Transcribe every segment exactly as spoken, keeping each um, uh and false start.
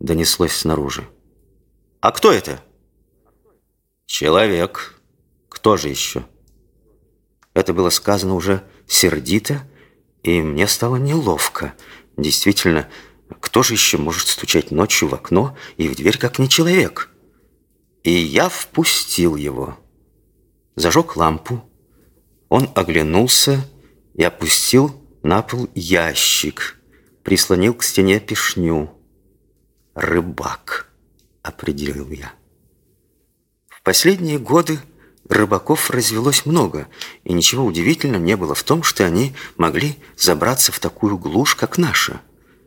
донеслось снаружи. «А кто это?» «Человек. Кто же еще?» Это было сказано уже сердито, и мне стало неловко. Действительно, кто же еще может стучать ночью в окно и в дверь, как не человек? И я впустил его. Зажег лампу. Он оглянулся и опустил на пол ящик, прислонил к стене пешню. «Рыбак», — определил я. В последние годы рыбаков развелось много, и ничего удивительного не было в том, что они могли забраться в такую глушь, как наша.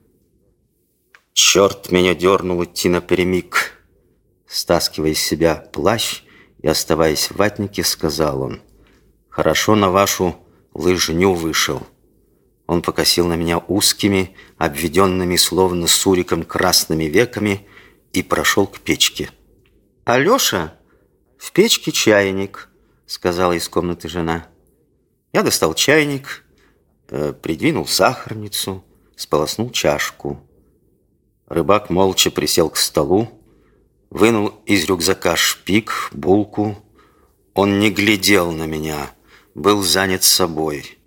Черт меня дернул идти напрямик. Стаскивая из себя плащ и оставаясь в ватнике, сказал он: «Хорошо на вашу лыжню вышел». Он покосил на меня узкими, обведенными словно суриком красными веками и прошел к печке. «Алеша, в печке чайник», — сказала из комнаты жена. Я достал чайник, э, придвинул сахарницу, сполоснул чашку. Рыбак молча присел к столу, вынул из рюкзака шпик, булку. Он не глядел на меня, был занят собой.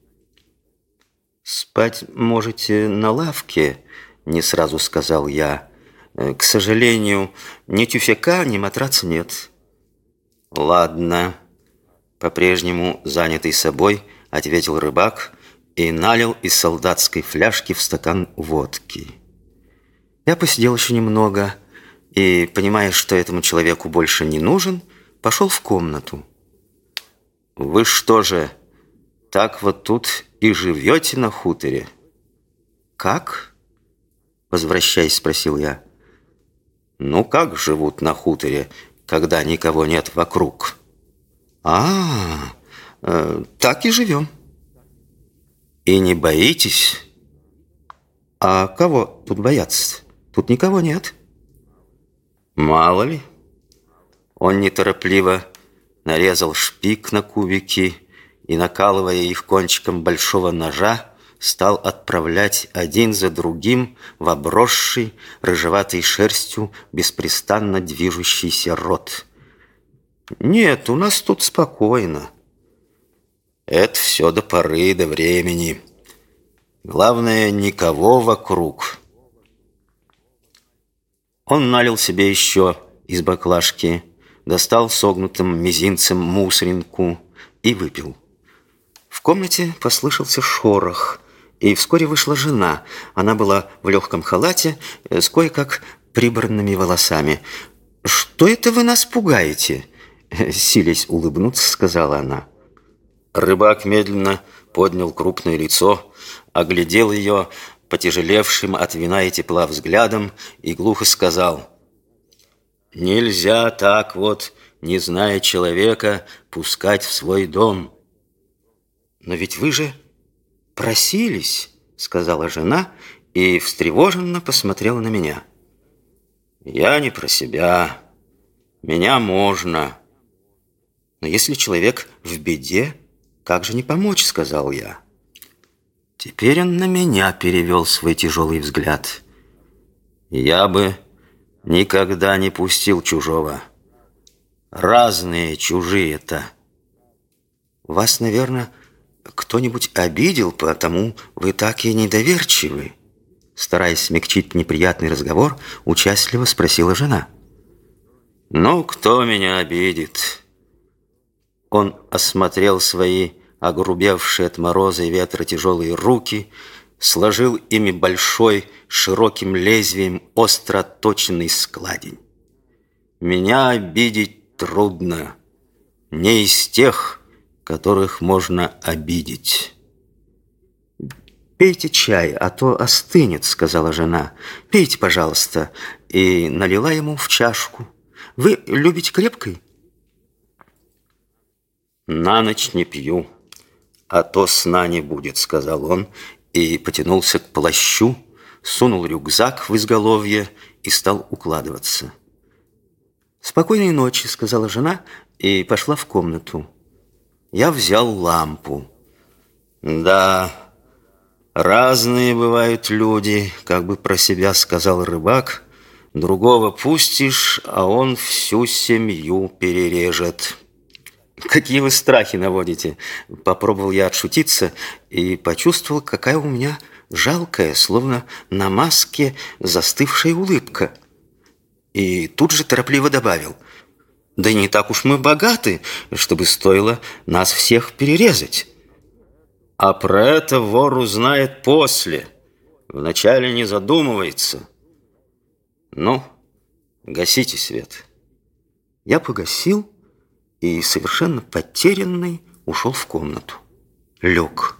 «Спать можете на лавке», — не сразу сказал я. «К сожалению, ни тюфяка, ни матраца нет». «Ладно», — по-прежнему занятый собой, ответил рыбак и налил из солдатской фляжки в стакан водки. Я посидел еще немного и, понимая, что этому человеку больше не нужен, пошел в комнату. «Вы что же, так вот тут и живете на хуторе?» «Как?» — возвращаясь, спросил я. «Ну, как живут на хуторе, когда никого нет вокруг?» «А, э, так и живем». «И не боитесь?» «А кого тут бояться? Тут никого нет». «Мало ли». Он неторопливо нарезал шпик на кубики и, накалывая их кончиком большого ножа, стал отправлять один за другим в обросший рыжеватой шерстью беспрестанно движущийся рот. «Нет, у нас тут спокойно». «Это все до поры, до времени. Главное, никого вокруг». Он налил себе еще из баклажки, достал согнутым мизинцем мусоринку и выпил. В комнате послышался шорох, и вскоре вышла жена. Она была в легком халате с кое-как прибранными волосами. «Что это вы нас пугаете?» Силясь улыбнуться, сказала она. Рыбак медленно поднял крупное лицо, оглядел ее потяжелевшим от вина и тепла взглядом и глухо сказал: «Нельзя так вот, не зная человека, пускать в свой дом». «Но ведь вы же просились», — сказала жена и встревоженно посмотрела на меня. «Я не про себя. Меня можно. Но если человек в беде, как же не помочь?» — сказал я. Теперь он на меня перевел свой тяжелый взгляд. «Я бы никогда не пустил чужого. Разные чужие-то». «Вас, наверное, кто-нибудь обидел, потому вы так и недоверчивы?» Стараясь смягчить неприятный разговор, участливо спросила жена. «Ну, кто меня обидит?» Он осмотрел свои огрубевшие от мороза и ветра тяжелые руки, сложил ими большой широким лезвием остро отточенный складень. «Меня обидеть трудно, не из тех, которых можно обидеть». «Пейте чай, а то остынет», — сказала жена. «Пейте, пожалуйста». И налила ему в чашку. «Вы любите крепкой?» «На ночь не пью, а то сна не будет», — сказал он, и потянулся к плащу, сунул рюкзак в изголовье и стал укладываться. «Спокойной ночи», — сказала жена и пошла в комнату. Я взял лампу. «Да, разные бывают люди», — как бы про себя сказал рыбак, Другого пустишь, а он всю семью перережет. Какие вы страхи наводите? Попробовал я отшутиться и почувствовал, какая у меня жалкая, словно на маске застывшая улыбка. И тут же торопливо добавил: да не так уж мы богаты, чтобы стоило нас всех перерезать. А про это вор узнает после, вначале не задумывается. Ну, гасите свет. Я погасил и, совершенно потерянный, ушел в комнату. Лег.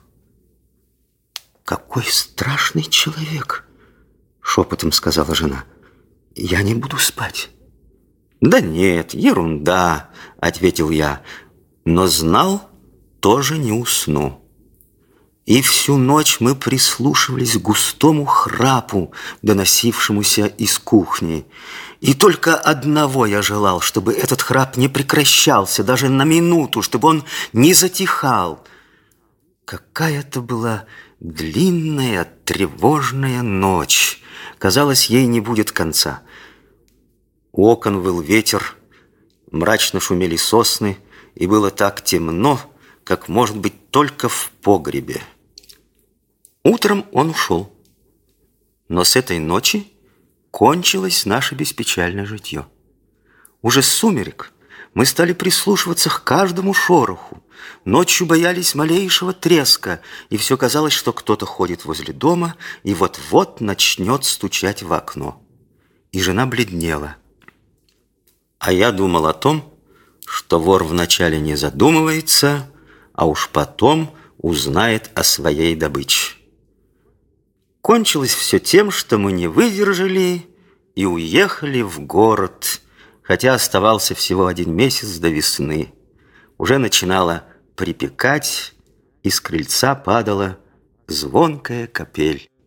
«Какой страшный человек!» — шепотом сказала жена. «Я не буду спать». «Да нет, ерунда», — ответил я, но знал, тоже не усну. И всю ночь мы прислушивались к густому храпу, доносившемуся из кухни. И только одного я желал, чтобы этот храп не прекращался даже на минуту, чтобы он не затихал. Какая-то была длинная, тревожная ночь. Казалось, ей не будет конца. У окон выл ветер, мрачно шумели сосны, и было так темно, как может быть только в погребе. Утром он ушел. Но с этой ночи кончилось наше беспечальное житье. Уже с сумерек мы стали прислушиваться к каждому шороху. Ночью боялись малейшего треска, и все казалось, что кто-то ходит возле дома и вот-вот начнет стучать в окно. И жена бледнела. А я думал о том, что вор вначале не задумывается, а уж потом узнает о своей добыче. Кончилось все тем, что мы не выдержали и уехали в город, хотя оставался всего один месяц до весны. Уже начинало припекать, и с крыльца падала звонкая капель.